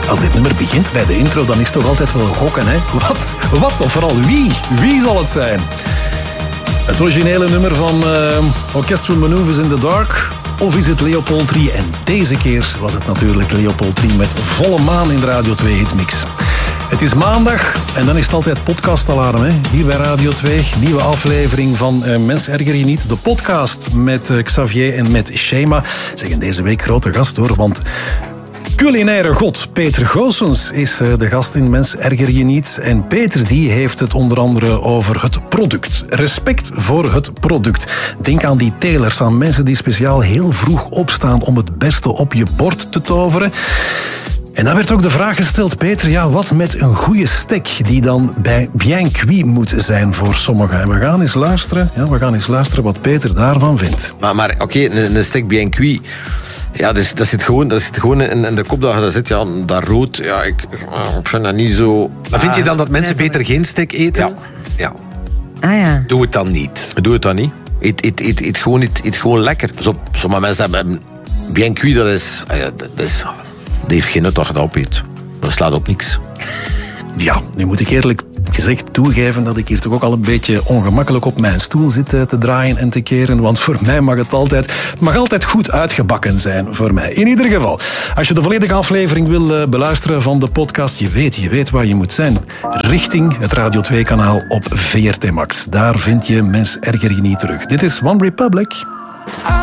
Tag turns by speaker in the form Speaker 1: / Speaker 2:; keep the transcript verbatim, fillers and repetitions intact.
Speaker 1: Als dit nummer begint bij de intro, dan is het toch altijd wel gokken, hè? Wat? Wat? Of vooral wie? Wie zal het zijn? Het originele nummer van uh, Orchestral Manoeuvres in the Dark... Of is het Leopold drie? En deze keer was het natuurlijk Leopold drie met volle maan in de Radio twee Hitmix. Het is maandag en dan is het altijd podcastalarm. Hè? Hier bij Radio twee, nieuwe aflevering van uh, Mens Erger Je Niet. De podcast met uh, Xavier en met Shema. Zeggen deze week grote gast hoor, want... culinaire god Peter Goossens is de gast in Mens Erger Je Niet. En Peter die heeft het onder andere over het product. Respect voor het product. Denk aan die telers, aan mensen die speciaal heel vroeg opstaan om het beste op je bord te toveren. En dan werd ook de vraag gesteld, Peter, ja, wat met een goede steak die dan bij bien cuit moet zijn voor sommigen. En we gaan eens luisteren, ja, we gaan eens luisteren wat Peter daarvan vindt.
Speaker 2: Maar, maar oké, okay, een, een steak bien cuit... Ja, dus, dat zit gewoon, dat zit gewoon in, in de kop dat zit, ja, dat rood. Ja, ik, ik vind dat niet zo...
Speaker 3: Maar vind je dan dat mensen beter geen steak eten?
Speaker 2: Ja.
Speaker 3: ja.
Speaker 4: Ah ja.
Speaker 3: Doe het dan niet.
Speaker 2: Doe het dan niet. Eet, eet, eet, eet, gewoon, eet, eet gewoon lekker. Zo, sommige mensen hebben... bien cuit, dat is... Dat, is, dat heeft geen nut dat je dat opeet. Dat slaat op niks.
Speaker 1: Ja, nu moet ik eerlijk gezegd toegeven dat ik hier toch ook al een beetje ongemakkelijk op mijn stoel zit te draaien en te keren. Want voor mij mag het altijd, het mag altijd goed uitgebakken zijn voor mij. In ieder geval, als je de volledige aflevering wil beluisteren van de podcast, je weet, je weet waar je moet zijn. Richting het Radio twee kanaal op V R T Max. Daar vind je Mens Erger Je Niet terug. Dit is One Republic.